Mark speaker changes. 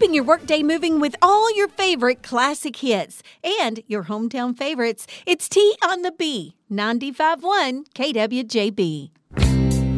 Speaker 1: Keeping your workday moving with all your favorite classic hits and your hometown favorites. It's Tea on the B, 95.1 KWJB.